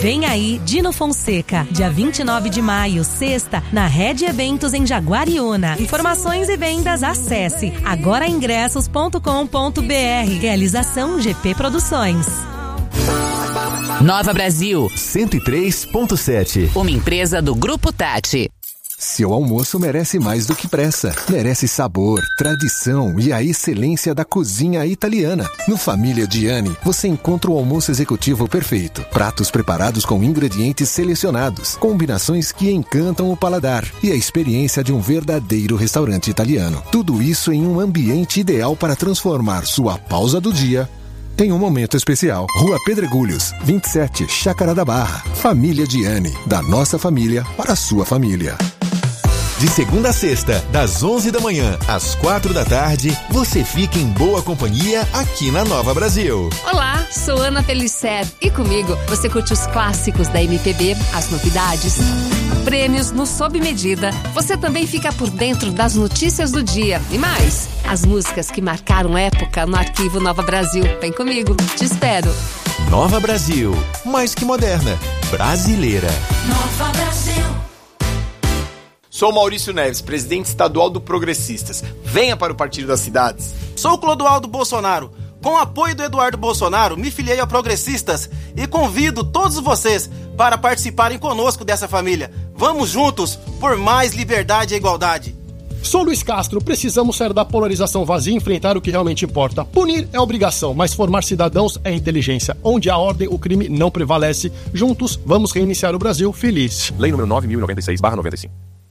Vem aí, Dino Fonseca, dia 29 de maio, sexta, na Rede Eventos em Jaguariúna. Informações e vendas, acesse agoraingressos.com.br. Realização GP Produções. Nova Brasil 103.7. Uma empresa do Grupo Tati. Seu almoço merece mais do que pressa. Merece sabor, tradição e a excelência da cozinha italiana. No Família Gianni, você encontra o almoço executivo perfeito. Pratos preparados com ingredientes selecionados, combinações que encantam o paladar e a experiência de um verdadeiro restaurante italiano. Tudo isso em um ambiente ideal para transformar sua pausa do dia em um momento especial. Rua Pedregulhos, 27, Chácara da Barra. Família Gianni, da nossa família para a sua família. De segunda a sexta, das 11 da manhã às 4 da tarde, você fica em boa companhia aqui na Nova Brasil. Olá, sou Ana Pellicer e comigo você curte os clássicos da MPB, as novidades, prêmios no Sob Medida. Você também fica por dentro das notícias do dia e mais, as músicas que marcaram época no arquivo Nova Brasil. Vem comigo, te espero. Nova Brasil, mais que moderna, brasileira. Nova Brasil. Sou Maurício Neves, presidente estadual do Progressistas. Venha para o Partido das Cidades. Sou Clodoaldo Bolsonaro. Com o apoio do Eduardo Bolsonaro, me filiei a Progressistas e convido todos vocês para participarem conosco dessa família. Vamos juntos por mais liberdade e igualdade. Sou Luiz Castro, precisamos sair da polarização vazia e enfrentar o que realmente importa. Punir é obrigação, mas formar cidadãos é inteligência. Onde há ordem, o crime não prevalece. Juntos, vamos reiniciar o Brasil feliz. Lei número 9.096/95.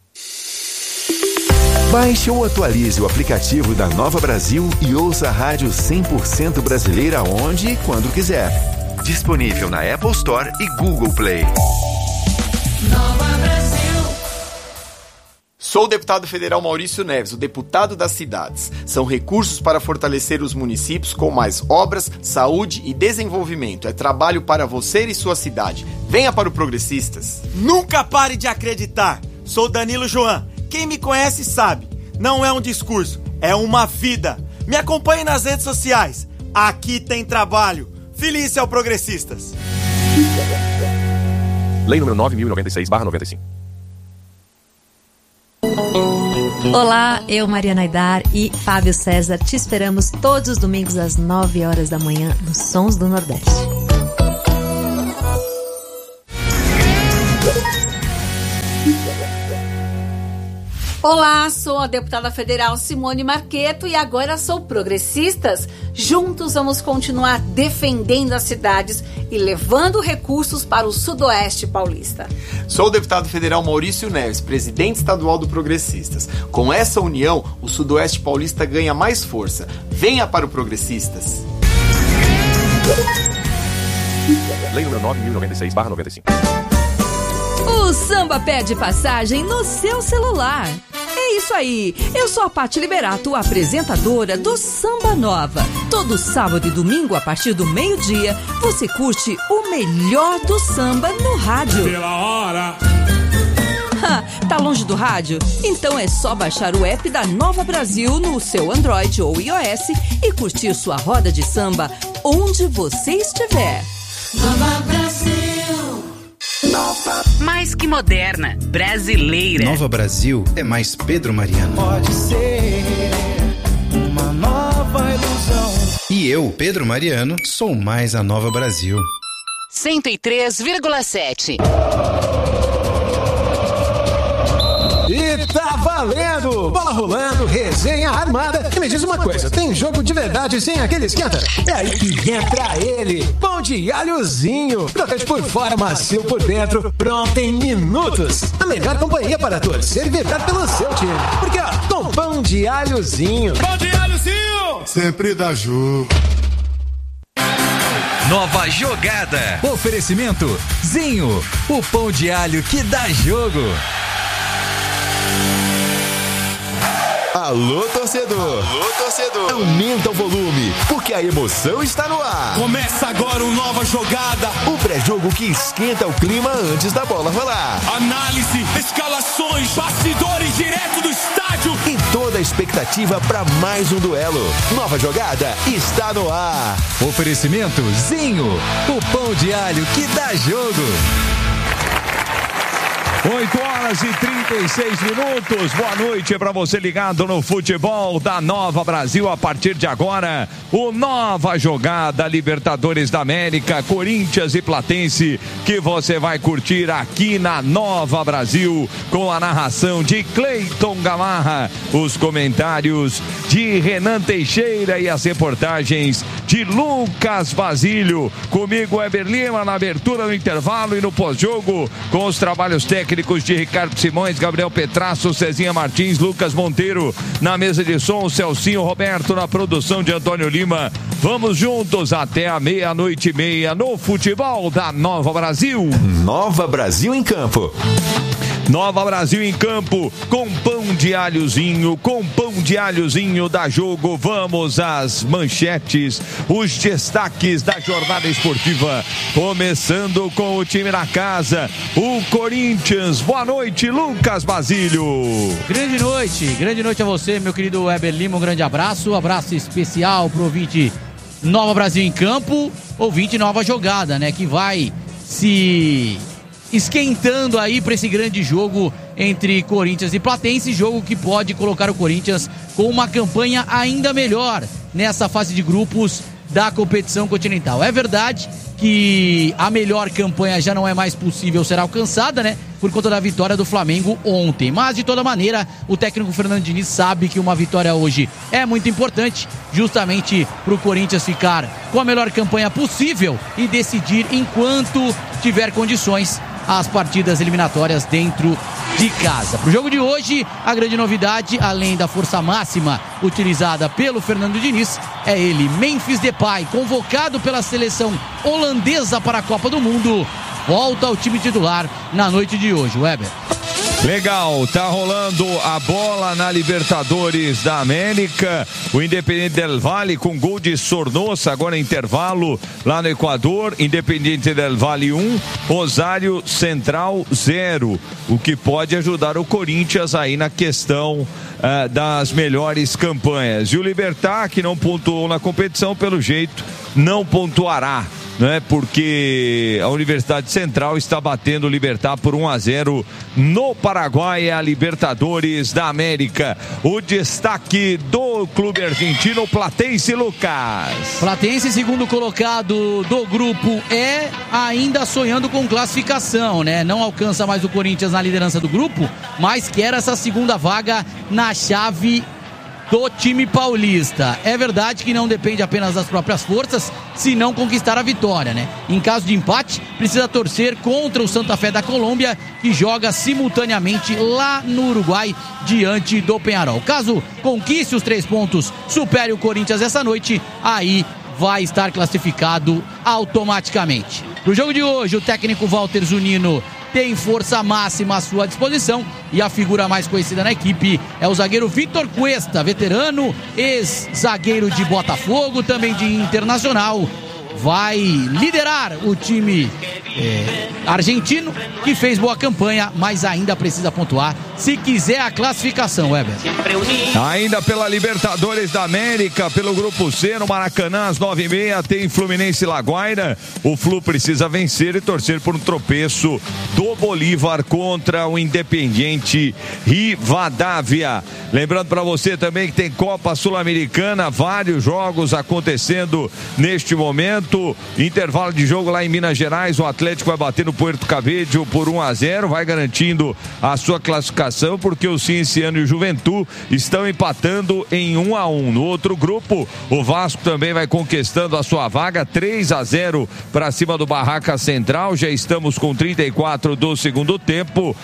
Baixe ou atualize o aplicativo da Nova Brasil e ouça a rádio 100% brasileira onde e quando quiser. Disponível na Apple Store e Google Play. Nova Brasil. Sou o deputado federal Maurício Neves, o deputado das cidades. São recursos para fortalecer os municípios com mais obras, saúde e desenvolvimento. É trabalho para você e sua cidade. Venha para o Progressistas. Nunca pare de acreditar. Sou Danilo Joan. Quem me conhece sabe, não é um discurso, é uma vida. Me acompanhe nas redes sociais. Aqui tem trabalho. Feliz ao Progressistas. Lei número 9.096/95. Olá, eu, Mariana Aidar e Fábio César te esperamos todos os domingos às 9 horas da manhã nos Sons do Nordeste. Olá, sou a deputada federal Simone Marqueto e agora sou Progressistas. Juntos vamos continuar defendendo as cidades e levando recursos para o Sudoeste Paulista. Sou o deputado federal Maurício Neves, presidente estadual do Progressistas. Com essa união, o Sudoeste Paulista ganha mais força. Venha para o Progressistas. Lei número 9.096/95. O samba pede passagem no seu celular. É isso aí, eu sou a Paty Liberato, apresentadora do Samba Nova. Todo sábado e domingo, a partir do meio-dia, você curte o melhor do samba no rádio. Pela hora. Tá longe do rádio? Então é só baixar o app da Nova Brasil no seu Android ou iOS e curtir sua roda de samba onde você estiver. Nova Brasil. Nova. Mais que moderna, brasileira. Nova Brasil é mais Pedro Mariano. Pode ser uma nova ilusão. E eu, Pedro Mariano, sou mais a Nova Brasil. 103,7. E tá valendo! Bola rolando, resenha armada. E me diz uma coisa, tem jogo de verdade sem aquele esquenta? É aí que entra ele, pão de alhozinho. Crocante por fora, macio por dentro, pronto em minutos. A melhor companhia para torcer e vibrar pelo seu time. Porque ó, com pão de alhozinho. Pão de alhozinho! Sempre dá jogo. Nova jogada. Oferecimento Zinho, o pão de alho que dá jogo. Alô, torcedor! Alô, torcedor! Aumenta o volume, porque a emoção está no ar. Começa agora uma nova jogada. O pré-jogo que esquenta o clima antes da bola rolar. Análise, escalações, bastidores direto do estádio. E toda a expectativa para mais um duelo. Nova jogada está no ar. Oferecimento Zinho, o pão de alho que dá jogo. 8h36. Boa noite para você ligado no futebol da Nova Brasil. A partir de agora, o Nova Jogada Libertadores da América, Corinthians e Platense, que você vai curtir aqui na Nova Brasil, com a narração de Cleiton Gamarra, os comentários de Renan Teixeira e as reportagens de Lucas Basílio. Comigo, Weber Lima, na abertura do intervalo e no pós-jogo, com os trabalhos técnicos de Ricardo Simões, Gabriel Petrasso, Cezinha Martins, Lucas Monteiro na mesa de som, Celcinho Roberto na produção de Antônio Lima. Vamos juntos até a 00:30 no futebol da Nova Brasil. Nova Brasil em campo. Nova Brasil em campo, com pão de alhozinho, dá jogo. Vamos às manchetes, os destaques da jornada esportiva, começando com o time da casa, o Corinthians. Boa noite, Lucas Basílio. Grande noite a você, meu querido Weber Lima, um grande abraço especial pro ouvinte Nova Brasil em campo, ouvinte Nova Jogada, né, que vai se esquentando aí para esse grande jogo entre Corinthians e Platense, jogo que pode colocar o Corinthians com uma campanha ainda melhor nessa fase de grupos da competição continental. É verdade que a melhor campanha já não é mais possível ser alcançada, né? Por conta da vitória do Flamengo ontem. Mas, de toda maneira, o técnico Fernando Diniz sabe que uma vitória hoje é muito importante, justamente para o Corinthians ficar com a melhor campanha possível e decidir, enquanto tiver condições, as partidas eliminatórias dentro de casa. Para o jogo de hoje, a grande novidade, além da força máxima utilizada pelo Fernando Diniz, é ele, Memphis Depay, convocado pela seleção holandesa para a Copa do Mundo, volta ao time titular na noite de hoje. Weber. Legal, tá rolando a bola na Libertadores da América. O Independiente del Valle com gol de Sornosa, agora intervalo lá no Equador. Independiente del Valle 1, Rosário Central 0. O que pode ajudar o Corinthians aí na questão das melhores campanhas. E o Libertad, que não pontuou na competição, pelo jeito não pontuará, né? Porque a Universidade Central está batendo o Libertad por 1-0 no Paraguai, a Libertadores da América. O destaque do clube argentino, Platense, Lucas. Platense, segundo colocado do grupo E, ainda sonhando com classificação, né? Não alcança mais o Corinthians na liderança do grupo, mas quer essa segunda vaga na chave do time paulista. É verdade que não depende apenas das próprias forças, se não conquistar a vitória, né? Em caso de empate, precisa torcer contra o Santa Fé da Colômbia, que joga simultaneamente lá no Uruguai, diante do Peñarol. Caso conquiste os 3 pontos, supere o Corinthians essa noite, aí vai estar classificado automaticamente. No jogo de hoje, o técnico Walter Zunino tem força máxima à sua disposição e a figura mais conhecida na equipe é o zagueiro Vitor Cuesta, veterano, ex-zagueiro de Botafogo, também de Internacional. Vai liderar o time argentino, que fez boa campanha, mas ainda precisa pontuar se quiser a classificação, Weber. Ainda pela Libertadores da América, pelo grupo C, no Maracanã, às 9h30, tem Fluminense e Laguaira. O Flu precisa vencer e torcer por um tropeço do Bolívar contra o Independiente Rivadavia. Lembrando para você também que tem Copa Sul-Americana, vários jogos acontecendo neste momento. Intervalo de jogo lá em Minas Gerais, o Atlético vai bater no Puerto Cabello por 1-0, vai garantindo a sua classificação, porque o Cienciano e o Juventude estão empatando em 1-1. No outro grupo, o Vasco também vai conquistando a sua vaga, 3-0 para cima do Barraca Central. Já estamos com 34 do segundo tempo.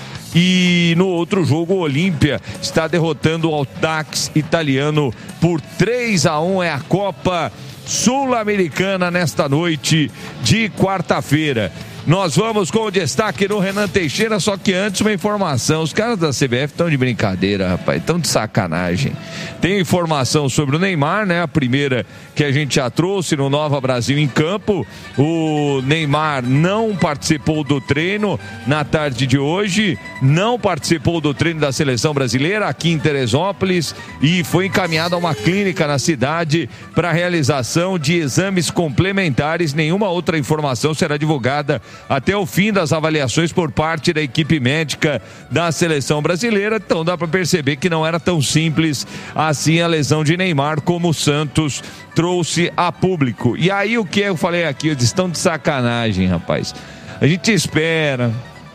E no outro jogo, o Olímpia está derrotando o Audax italiano por 3-1. É a Copa Sul-Americana nesta noite de quarta-feira. Nós vamos com o destaque no Renan Teixeira, só que antes uma informação. Os caras da CBF estão de brincadeira, rapaz, estão de sacanagem. Tem informação sobre o Neymar, né? A primeira que a gente já trouxe no Nova Brasil em Campo. O Neymar não participou do treino na tarde de hoje, não participou do treino da seleção brasileira aqui em Teresópolis e foi encaminhado a uma clínica na cidade para realização de exames complementares. Nenhuma outra informação será divulgada até o fim das avaliações por parte da equipe médica da seleção brasileira. Então dá para perceber que não era tão simples assim a lesão de Neymar como o Santos trouxe a público. E aí o que eu falei aqui, eles estão de sacanagem, rapaz. A gente espera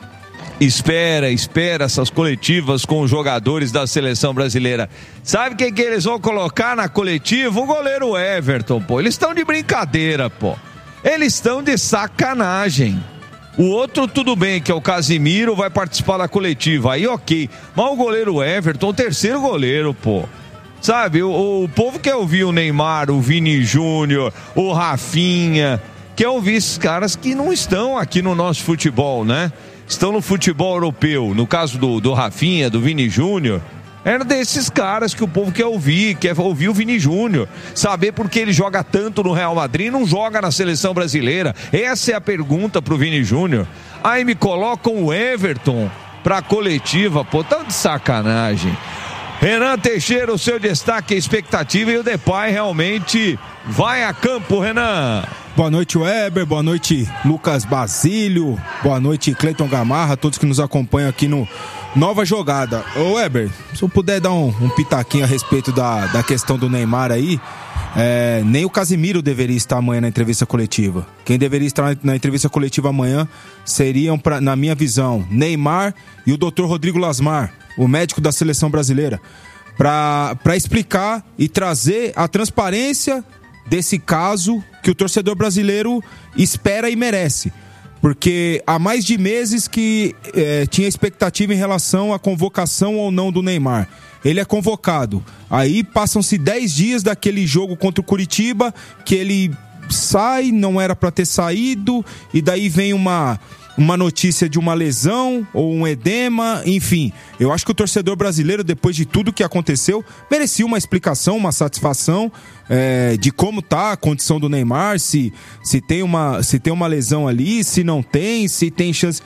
essas coletivas com os jogadores da seleção brasileira. Sabe quem que eles vão colocar na coletiva? O goleiro Everton, pô. Eles estão de brincadeira, pô. Eles estão de sacanagem. O outro, tudo bem, que é o Casimiro, vai participar da coletiva. Aí, ok. Mas o goleiro Everton, o terceiro goleiro, pô. Sabe, o povo quer ouvir o Neymar, o Vini Júnior, o Rafinha. Quer ouvir esses caras que não estão aqui no nosso futebol, né? Estão no futebol europeu. No caso do Rafinha, do Vini Júnior. Era desses caras que o povo quer ouvir o Vini Júnior, saber por que ele joga tanto no Real Madrid e não joga na seleção brasileira. Essa é a pergunta pro Vini Júnior. Aí me colocam o Everton pra coletiva, pô, tá de sacanagem. Renan Teixeira, o seu destaque, a expectativa, e o Depay realmente vai a campo, Renan. Boa noite, Weber, boa noite, Lucas Basílio, boa noite, Cleiton Gamarra, todos que nos acompanham aqui no Nova Jogada. Ô Weber, se eu puder dar um pitaquinho a respeito da questão do Neymar aí, nem o Casimiro deveria estar amanhã na entrevista coletiva. Quem deveria estar na entrevista coletiva amanhã seriam, na minha visão, Neymar e o Dr. Rodrigo Lasmar, o médico da seleção brasileira, para explicar e trazer a transparência desse caso que o torcedor brasileiro espera e merece. Porque há mais de meses que tinha expectativa em relação à convocação ou não do Neymar. Ele é convocado. Aí passam-se 10 dias daquele jogo contra o Curitiba, que ele sai, não era para ter saído, e daí vem uma notícia de uma lesão ou um edema, enfim. Eu acho que o torcedor brasileiro, depois de tudo que aconteceu, merecia uma explicação, uma satisfação de como tá a condição do Neymar, se tem uma lesão ali, se não tem, se tem chance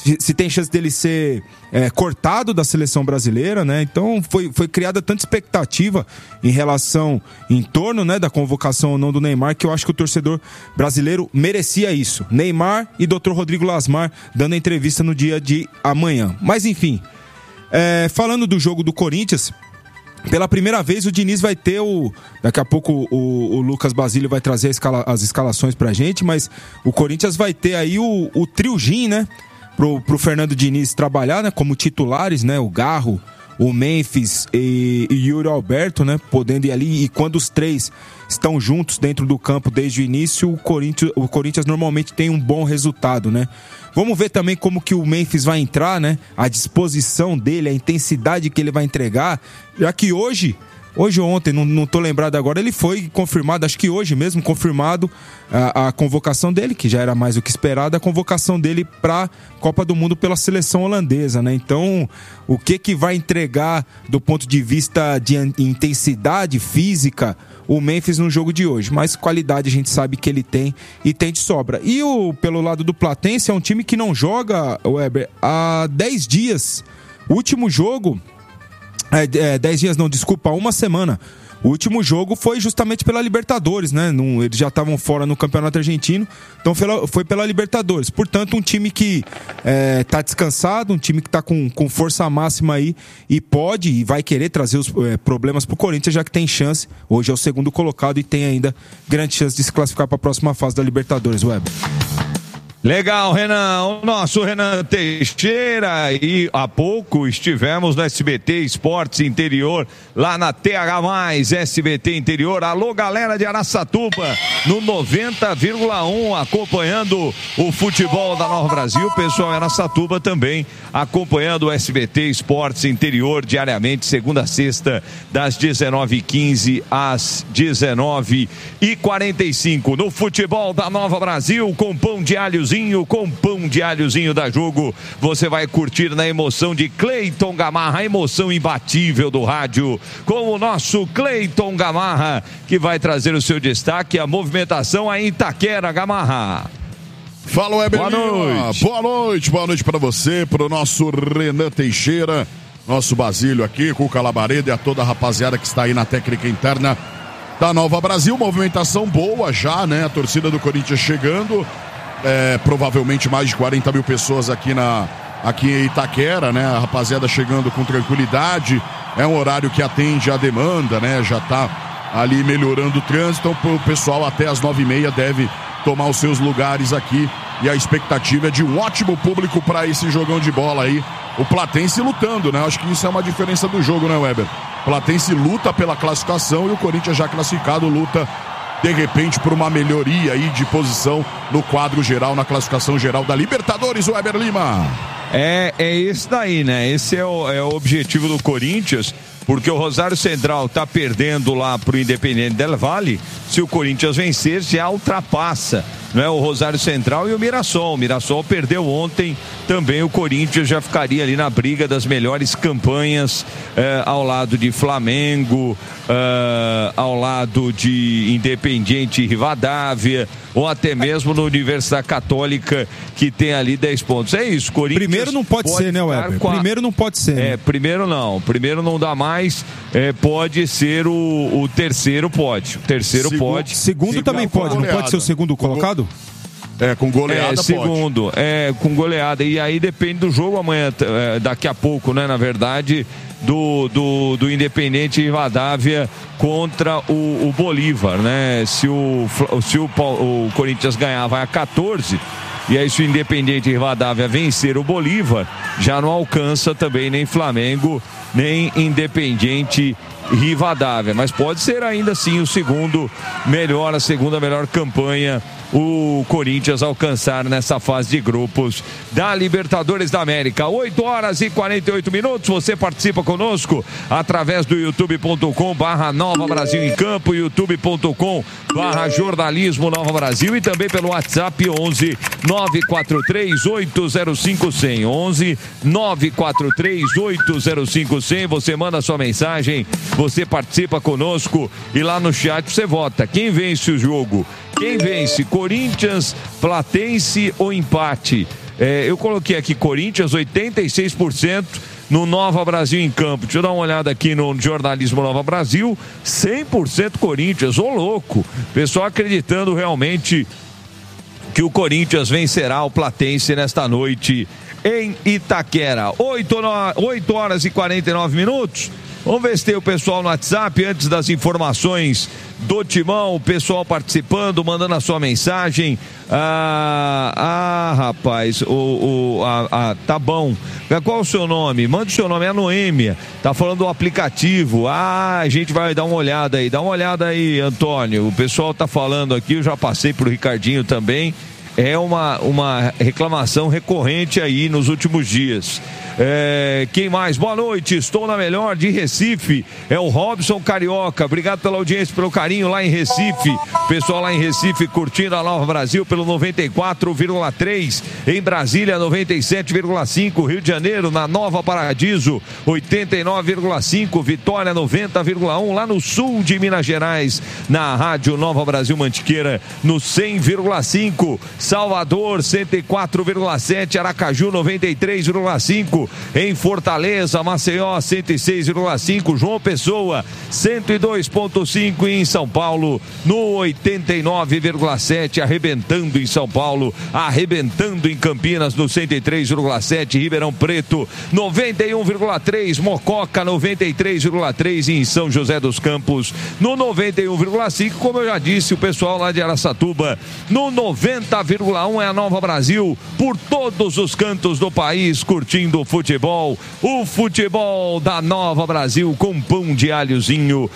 dele ser cortado da seleção brasileira, né? Então foi criada tanta expectativa em torno, né, da convocação ou não do Neymar, que eu acho que o torcedor brasileiro merecia isso. Neymar e Dr. Rodrigo Lasmar dando a entrevista no dia de amanhã. Mas enfim, falando do jogo do Corinthians, pela primeira vez o Diniz vai ter daqui a pouco o Lucas Basílio vai trazer as escalações pra gente, mas o Corinthians vai ter aí o trio Gin, né? Pro Fernando Diniz trabalhar, né, como titulares, né, o Garro, o Memphis e Yuri Alberto, né, podendo ir ali, e quando os três estão juntos dentro do campo desde o início, o Corinthians normalmente tem um bom resultado, né. Vamos ver também como que o Memphis vai entrar, né, a disposição dele, a intensidade que ele vai entregar, já que hoje ou ontem, não tô lembrado agora, ele foi confirmado, acho que hoje mesmo, confirmado a convocação dele, que já era mais do que esperado, a convocação dele para Copa do Mundo pela seleção holandesa, né? Então, o que vai entregar do ponto de vista de intensidade física o Memphis no jogo de hoje? Mas qualidade a gente sabe que ele tem e tem de sobra. E pelo lado do Platense, é um time que não joga, Weber, há 10 dias. O último jogo... 10 dias não, desculpa, uma semana. O último jogo foi justamente pela Libertadores, né? Eles já estavam fora no Campeonato Argentino, então foi pela Libertadores. Portanto, um time que tá descansado, um time que tá com força máxima aí e pode e vai querer trazer os problemas pro Corinthians, já que tem chance. Hoje é o segundo colocado e tem ainda grande chance de se classificar para a próxima fase da Libertadores, Web. Legal, Renan, o nosso Renan Teixeira, e há pouco estivemos no SBT Esportes Interior, lá na TH+, SBT Interior. Alô, galera de Araçatuba, no 90,1, acompanhando o futebol da Nova Brasil. Pessoal em Araçatuba também acompanhando o SBT Esportes Interior diariamente, segunda a sexta, das 19h15 às 19h45. No futebol da Nova Brasil, com pão de alhozinho alhozinho com pão de alhozinho da Jogo. Você vai curtir na emoção de Cleiton Gamarra, a emoção imbatível do rádio, com o nosso Cleiton Gamarra, que vai trazer o seu destaque, a movimentação aí em Itaquera, Gamarra. Fala, Weber. Boa noite para você, para o nosso Renan Teixeira, nosso Basílio aqui, com o Calabareda e a toda a rapaziada que está aí na técnica interna da Nova Brasil. Movimentação boa já, né? A torcida do Corinthians chegando, provavelmente mais de 40 mil pessoas aqui em Itaquera, né? A rapaziada chegando com tranquilidade. É um horário que atende a demanda, né? Já está ali melhorando o trânsito, então o pessoal até as 9h30 deve tomar os seus lugares aqui, e a expectativa é de um ótimo público para esse jogão de bola aí. O Platense lutando, né? Acho que isso é uma diferença do jogo, né, Weber? Platense luta pela classificação e o Corinthians já classificado luta de repente por uma melhoria aí de posição no quadro geral, na classificação geral da Libertadores, Weber Lima. É isso daí, né? Esse é o objetivo do Corinthians, porque o Rosário Central tá perdendo lá pro Independente del Valle. Se o Corinthians vencer, já ultrapassa, não é, o Rosário Central e o Mirassol. O Mirassol perdeu ontem, também o Corinthians já ficaria ali na briga das melhores campanhas, ao lado de Flamengo, ao lado de Independiente Rivadavia, ou até mesmo no Universidade Católica, que tem ali 10 pontos. É isso, Corinthians. Primeiro não pode ser, né, Weber? Primeiro não pode ser. Né? Primeiro não dá mais. Pode ser o terceiro, pode. O terceiro pode. Segundo também pode, não pode ser o segundo colocado? Com goleada segundo, pode. Com goleada. E aí depende do jogo amanhã, daqui a pouco, né, na verdade, do Independente Rivadavia contra o Bolívar, né? Se o Corinthians ganhar, vai a 14. E aí, se o Independente Rivadavia vencer o Bolívar, já não alcança também nem Flamengo, nem Independente Rivadavia. Mas pode ser ainda assim a segunda melhor campanha o Corinthians alcançar nessa fase de grupos da Libertadores da América. 8h48. Você participa conosco através do youtube.com/Nova Brasil em Campo, youtube.com/jornalismo Nova Brasil, e também pelo WhatsApp 11 943 805 100. 11 943 805 100. Você manda sua mensagem, você participa conosco e lá no chat você vota. Quem vence o jogo? Quem vence? Corinthians, Platense ou empate? Eu coloquei aqui Corinthians 86% no Nova Brasil em Campo. Deixa eu dar uma olhada aqui no jornalismo Nova Brasil. 100% Corinthians, ô louco. Pessoal acreditando realmente que o Corinthians vencerá o Platense nesta noite em Itaquera. 8h49. Vamos ver se tem o pessoal no WhatsApp antes das informações do Timão, o pessoal participando, mandando a sua mensagem. Rapaz, tá bom. Qual é o seu nome? Manda o seu nome, é a Noêmia. Tá falando do aplicativo. A gente vai dar uma olhada aí. Dá uma olhada aí, Antônio. O pessoal tá falando aqui, eu já passei pro Ricardinho também. É uma reclamação recorrente aí nos últimos dias. Quem mais? Boa noite, estou na melhor de Recife, é o Robson Carioca. Obrigado pela audiência, pelo carinho lá em Recife. Pessoal lá em Recife curtindo a Nova Brasil pelo 94,3, em Brasília 97,5, Rio de Janeiro na Nova Paradiso 89,5, Vitória 90,1, lá no sul de Minas Gerais na Rádio Nova Brasil Mantiqueira no 100,5, Salvador 104,7, Aracaju 93,5, em Fortaleza, Maceió 106,5, João Pessoa 102,5 e em São Paulo no 89,7, arrebentando em São Paulo, arrebentando em Campinas no 103,7, Ribeirão Preto 91,3, Mococa 93,3 e em São José dos Campos no 91,5, como eu já disse, o pessoal lá de Araçatuba no 90,1. É a Nova Brasil por todos os cantos do país, curtindo o futebol da Nova Brasil com pão de alhozinho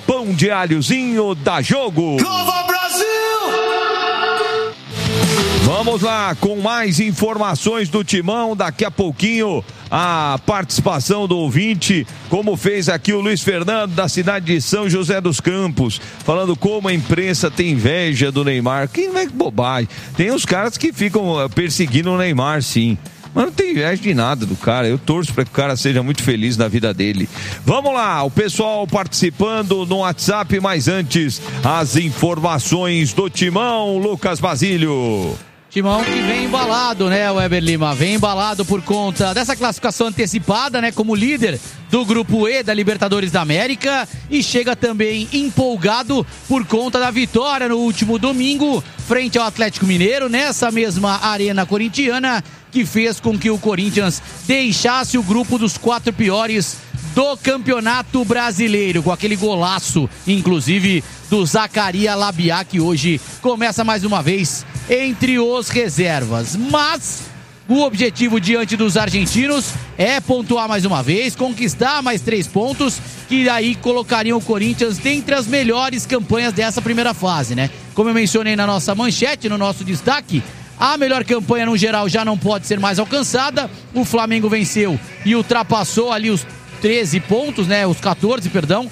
da Jogo. Nova Brasil! Vamos lá com mais informações do Timão. Daqui a pouquinho a participação do ouvinte, como fez aqui o Luiz Fernando da cidade de São José dos Campos, falando como a imprensa tem inveja do Neymar. Que não é bobagem. Tem os caras que ficam perseguindo o Neymar, sim. Mas não tem inveja de nada do cara. Eu torço para que o cara seja muito feliz na vida dele. Vamos lá, o pessoal participando no WhatsApp, mas antes as informações do Timão, Lucas Basílio. Timão que vem embalado, né, Weber Lima? Vem embalado por conta dessa classificação antecipada, né, como líder do Grupo E da Libertadores da América, e chega também empolgado por conta da vitória no último domingo frente ao Atlético Mineiro, nessa mesma arena corintiana, que fez com que o Corinthians deixasse o grupo dos 4 piores do Campeonato Brasileiro, com aquele golaço, inclusive, do Zacarias Labiá, que hoje começa mais uma vez entre os reservas. Mas o objetivo diante dos argentinos é pontuar mais uma vez, conquistar mais 3 pontos, que aí colocariam o Corinthians dentre as melhores campanhas dessa primeira fase, né? Como eu mencionei na nossa manchete, no nosso destaque, a melhor campanha no geral já não pode ser mais alcançada. O Flamengo venceu e ultrapassou ali os 13 pontos, né? Os 14, perdão.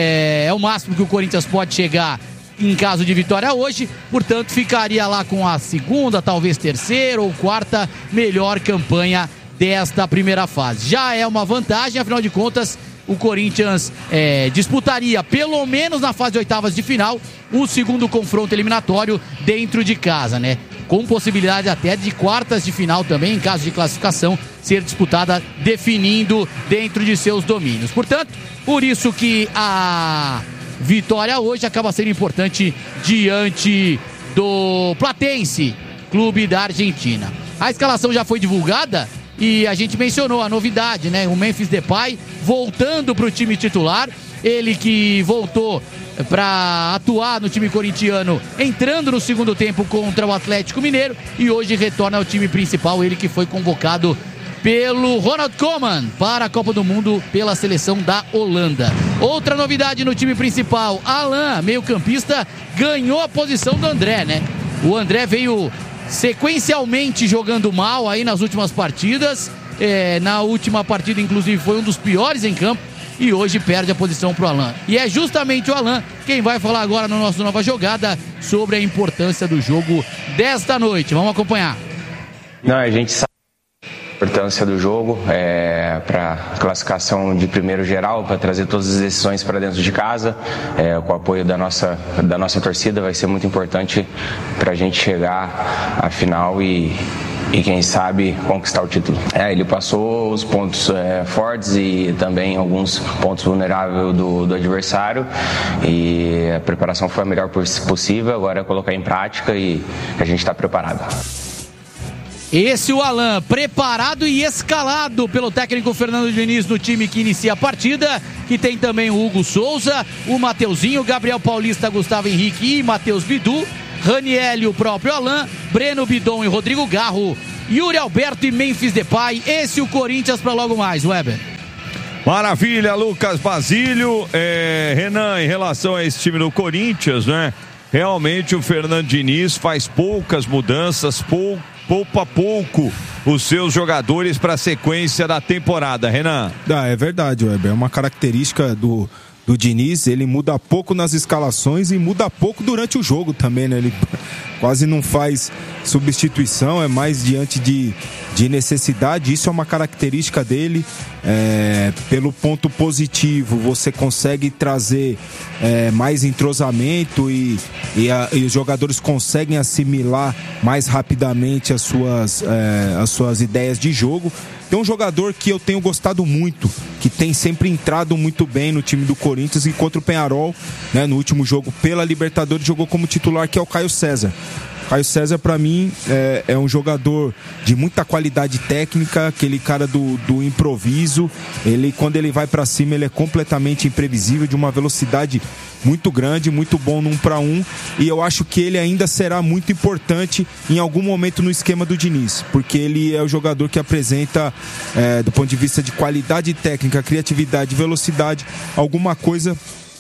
É o máximo que o Corinthians pode chegar em caso de vitória hoje. Portanto, ficaria lá com a segunda, talvez terceira ou quarta melhor campanha desta primeira fase. Já é uma vantagem, afinal de contas, o Corinthians disputaria, pelo menos na fase de oitavas de final, o segundo confronto eliminatório dentro de casa, né? Com possibilidade até de quartas de final também, em caso de classificação, ser disputada definindo dentro de seus domínios. Portanto, por isso que a vitória hoje acaba sendo importante diante do Platense, clube da Argentina. A escalação já foi divulgada e a gente mencionou a novidade, né? O Memphis Depay voltando para o time titular, ele que voltou para atuar no time corintiano, entrando no segundo tempo contra o Atlético Mineiro, e hoje retorna ao time principal, ele que foi convocado pelo Ronald Koeman para a Copa do Mundo pela seleção da Holanda. Outra novidade no time principal, Alan, meio-campista, ganhou a posição do André, né? O André veio sequencialmente jogando mal aí nas últimas partidas, na última partida inclusive foi um dos piores em campo, e hoje perde a posição para o Alan. E é justamente o Alan quem vai falar agora no nosso Nova Jogada sobre a importância do jogo desta noite. Vamos acompanhar. Não, a gente sabe a importância do jogo para classificação de primeiro geral, para trazer todas as decisões para dentro de casa, com o apoio da nossa torcida, vai ser muito importante para a gente chegar à final e quem sabe conquistar o título. Ele passou os pontos fortes e também alguns pontos vulneráveis do adversário, e a preparação foi a melhor possível. Agora é colocar em prática e a gente está preparado. Esse o Alan, preparado e escalado pelo técnico Fernando Diniz no time que inicia a partida, que tem também o Hugo Souza, o Mateuzinho, Gabriel Paulista, Gustavo Henrique e Matheus Bidu, Raniel e o próprio Alan, Breno Bidon e Rodrigo Garro, Yuri Alberto e Memphis Depay. Esse o Corinthians para logo mais, Weber. Maravilha, Lucas Basílio. Renan, em relação a esse time do Corinthians, né? Realmente o Fernando Diniz faz poucas mudanças, poupa pouco os seus jogadores para a sequência da temporada, Renan. É verdade, Weber. É uma característica do Diniz, ele muda pouco nas escalações e muda pouco durante o jogo também, né? Ele quase não faz substituição, é mais diante de necessidade. Isso é uma característica dele. Pelo ponto positivo, você consegue trazer mais entrosamento e os jogadores conseguem assimilar mais rapidamente as suas ideias de jogo. Tem um jogador que eu tenho gostado muito, que tem sempre entrado muito bem no time do Corinthians, e contra o Peñarol, né, no último jogo pela Libertadores, jogou como titular, que é o Caio César. Caio César, pra mim, é um jogador de muita qualidade técnica, aquele cara do improviso. Ele, quando ele vai pra cima, ele é completamente imprevisível, de uma velocidade muito grande, muito bom no 1 para 1, e eu acho que ele ainda será muito importante em algum momento no esquema do Diniz, porque ele é o jogador que apresenta, do ponto de vista de qualidade técnica, criatividade e velocidade, alguma coisa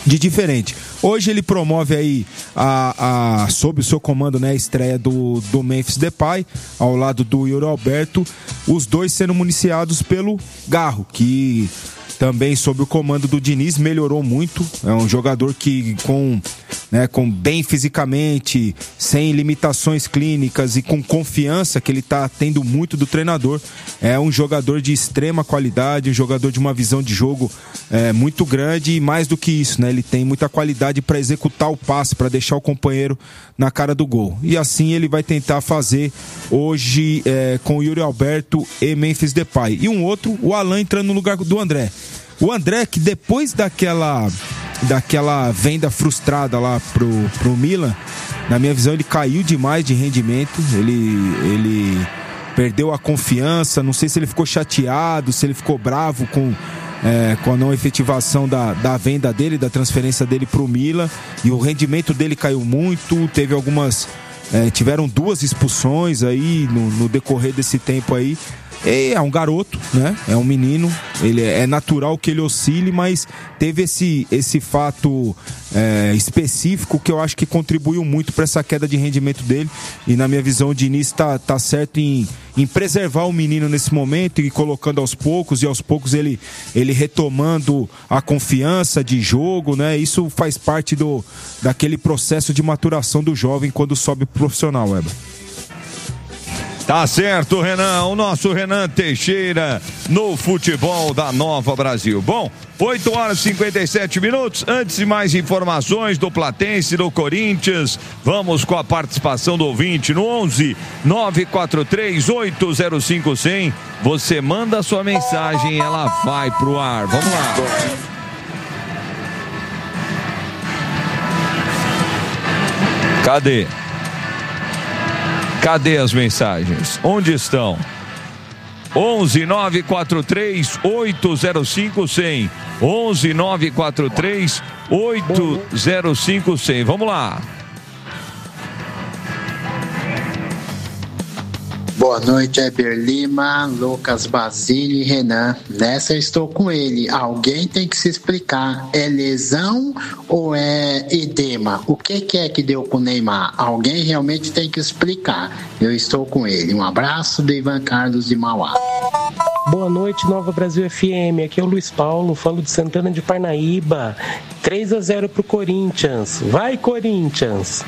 de diferente. Hoje ele promove aí sob o seu comando, né, a estreia do Memphis Depay ao lado do Yuri Alberto, os dois sendo municiados pelo Garro, que também sob o comando do Diniz melhorou muito. É um jogador que com bem fisicamente, sem limitações clínicas e com confiança que ele está tendo muito do treinador. É um jogador de extrema qualidade, um jogador de uma visão de jogo muito grande, e mais do que isso, né, ele tem muita qualidade para executar o passe, para deixar o companheiro na cara do gol. E assim ele vai tentar fazer hoje com o Yuri Alberto e Memphis Depay. E um outro, o Alan entrando no lugar do André. O André, que depois daquela venda frustrada lá pro Milan, na minha visão ele caiu demais de rendimento, ele perdeu a confiança, não sei se ele ficou chateado, se ele ficou bravo com a não efetivação da venda dele, da transferência dele pro Milan, e o rendimento dele caiu muito, tiveram 2 expulsões aí no decorrer desse tempo aí. É um garoto, né? É um menino. É natural que ele oscile, mas teve esse fato específico que eu acho que contribuiu muito para essa queda de rendimento dele. E na minha visão, o Diniz tá certo em preservar o menino nesse momento e colocando aos poucos ele retomando a confiança de jogo, né? Isso faz parte daquele processo de maturação do jovem quando sobe pro profissional, Weber. Tá certo, Renan, o nosso Renan Teixeira no futebol da Nova Brasil. Bom, 8h57. Antes de mais informações do Platense, do Corinthians, vamos com a participação do ouvinte no 11 943 805 100. Você manda a sua mensagem e ela vai pro ar. Vamos lá. Cadê as mensagens? Onde estão? 11 943 805 100. 11 943 805 100. Vamos lá. Boa noite, Heber Lima, Lucas Basílio e Renan. Nessa eu estou com ele. Alguém tem que se explicar. É lesão ou é edema? O que é que deu com o Neymar? Alguém realmente tem que explicar. Eu estou com ele. Um abraço do Ivan Carlos de Mauá. Boa noite, Nova Brasil FM. Aqui é o Luiz Paulo, falo de Santana de Parnaíba. 3-0 pro Corinthians. Vai, Corinthians!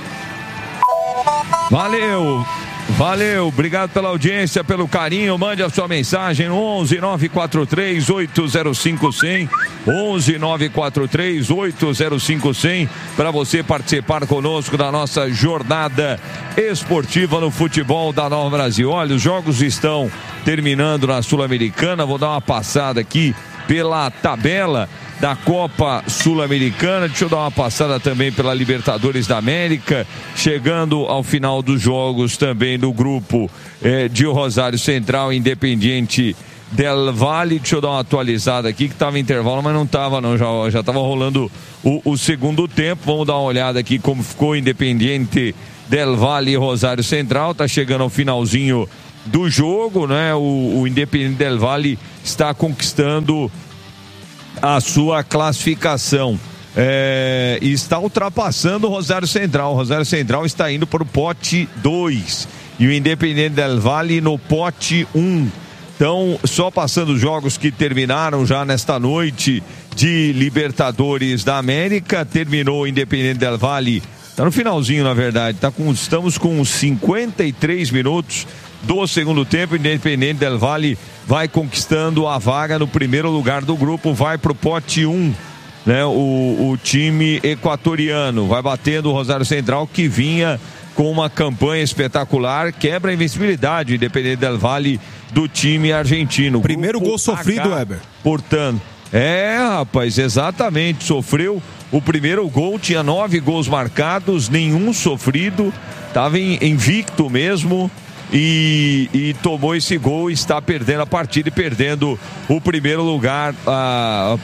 Valeu, obrigado pela audiência, pelo carinho. Mande a sua mensagem no 11 943 805 100. 11 943 805 100 para você participar conosco da nossa jornada esportiva no futebol da Nova Brasil. Olha, os jogos estão terminando na Sul-Americana. Vou dar uma passada aqui pela tabela da Copa Sul-Americana. Deixa eu dar uma passada também pela Libertadores da América, chegando ao final dos jogos também do grupo de Rosário Central, Independiente del Valle. Deixa eu dar uma atualizada aqui, que estava em intervalo, mas não estava não, já estava rolando o segundo tempo. Vamos dar uma olhada aqui como ficou Independiente del Valle e Rosário Central. Está chegando ao finalzinho do jogo, né? O Independiente del Valle está conquistando a sua classificação e está ultrapassando o Rosário Central. O Rosário Central está indo para o pote 2 e o Independiente del Valle no pote 1. Então, só passando os jogos que terminaram já nesta noite de Libertadores da América. Terminou o Independiente del Valle, está no finalzinho na verdade, estamos com 53 minutos do segundo tempo. O Independiente del Valle vai conquistando a vaga no primeiro lugar do grupo, vai pro pote 1, né? O time equatoriano vai batendo o Rosário Central, que vinha com uma campanha espetacular, quebra a invencibilidade, o Independiente del Valle, do time argentino. Primeiro gol sofrido, Weber. Portanto, rapaz, exatamente, sofreu o primeiro gol, tinha 9 gols marcados, nenhum sofrido, estava invicto mesmo. E tomou esse gol, está perdendo a partida e perdendo o primeiro lugar, a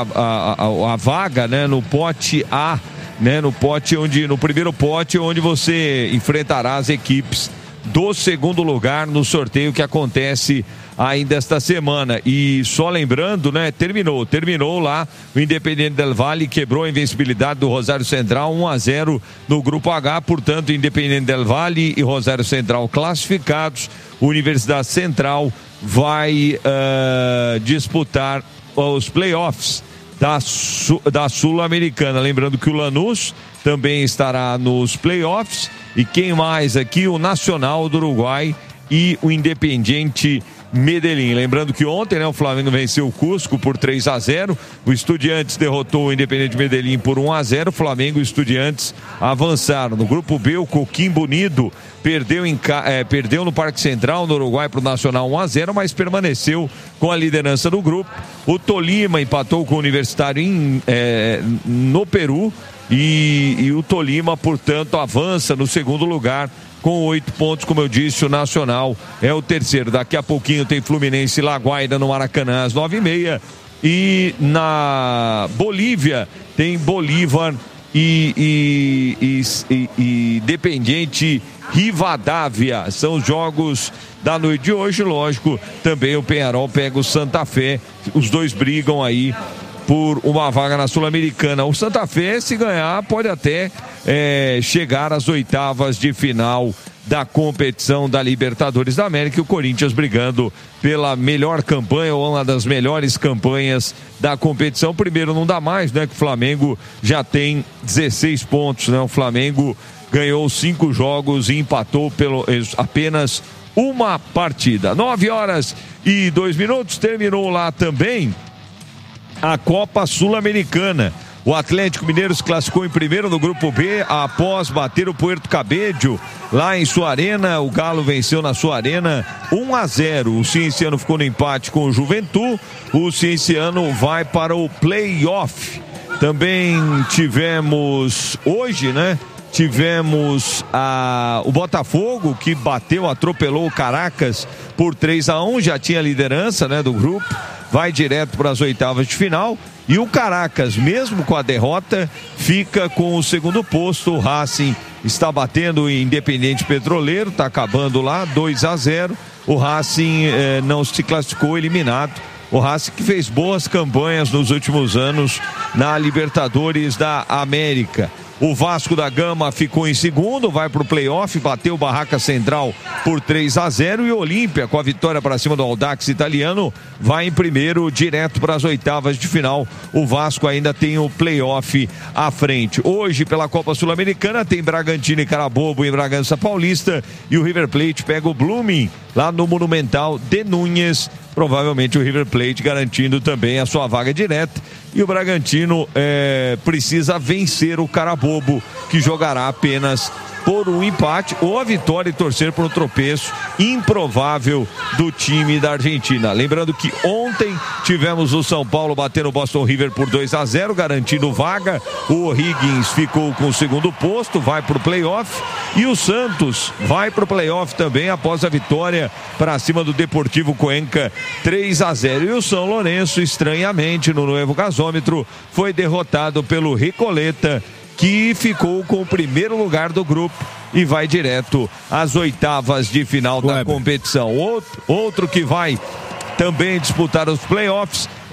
vaga, né, no pote A, né, no primeiro pote onde você enfrentará as equipes do segundo lugar no sorteio que acontece ainda esta semana. E só lembrando, né, terminou lá, o Independiente del Valle quebrou a invencibilidade do Rosário Central, 1-0 no grupo H, portanto, Independiente del Valle e Rosário Central classificados. Universidade Central vai disputar os playoffs da Sul-Americana. Lembrando que o Lanús também estará nos playoffs. E quem mais aqui? O Nacional do Uruguai e o Independiente Medellín. Lembrando que ontem, né, o Flamengo venceu o Cusco por 3-0. O Estudiantes derrotou o Independiente Medellín por 1-0. O Flamengo e o Estudiantes avançaram. No grupo B, o Coquimbo Unido perdeu no Parque Central, no Uruguai, para o Nacional 1-0, mas permaneceu com a liderança do grupo. O Tolima empatou com o Universitário no Peru. E o Tolima, portanto, avança no segundo lugar com 8 pontos. Como eu disse, o Nacional é o terceiro. Daqui a pouquinho tem Fluminense e La Guaira no Maracanã às 9h30. E na Bolívia tem Bolívar e Independiente Rivadavia. São os jogos da noite de hoje. Lógico, também o Peñarol pega o Santa Fé. Os dois brigam aí por uma vaga na Sul-Americana. O Santa Fé, se ganhar, pode até chegar às oitavas de final da competição da Libertadores da América. E o Corinthians brigando pela melhor campanha, ou uma das melhores campanhas da competição. Primeiro não dá mais, né? Que o Flamengo já tem 16 pontos, né? O Flamengo ganhou 5 jogos e empatou apenas uma partida. 9h02. Terminou lá também a Copa Sul-Americana. O Atlético Mineiro se classificou em primeiro no grupo B após bater o Puerto Cabello lá em sua arena. O Galo venceu na sua arena 1-0. O Cienciano ficou no empate com o Juventude. O Cienciano vai para o play-off. Também tivemos hoje, né? Tivemos o Botafogo, que atropelou o Caracas por 3-1, já tinha liderança, né, do grupo, vai direto para as oitavas de final. E o Caracas, mesmo com a derrota, fica com o segundo posto. O Racing está batendo o Independiente Petroleiro, está acabando lá, 2-0. O Racing não se classificou, eliminado. O Racing que fez boas campanhas nos últimos anos na Libertadores da América. O Vasco da Gama ficou em segundo, vai para o play-off, bateu o Barraca Central por 3-0. E o Olímpia, com a vitória para cima do Audax italiano, vai em primeiro, direto para as oitavas de final. O Vasco ainda tem o play-off à frente. Hoje, pela Copa Sul-Americana, tem Bragantino e Carabobo em Bragança Paulista. E o River Plate pega o Blooming lá no Monumental de Núñez. Provavelmente o River Plate garantindo também a sua vaga direta. E o Bragantino precisa vencer o Carabobo, que jogará apenas por um empate ou a vitória e torcer por um tropeço improvável do time da Argentina. Lembrando que ontem tivemos o São Paulo batendo o Boston River por 2-0, garantindo vaga. O O'Higgins ficou com o segundo posto, vai para o playoff. E o Santos vai para o playoff também após a vitória para cima do Deportivo Cuenca 3-0. E o São Lourenço, estranhamente, no novo gasômetro, foi derrotado pelo Recoleta, que ficou com o primeiro lugar do grupo e vai direto às oitavas de final da competição. Outro que vai também disputar os playoffs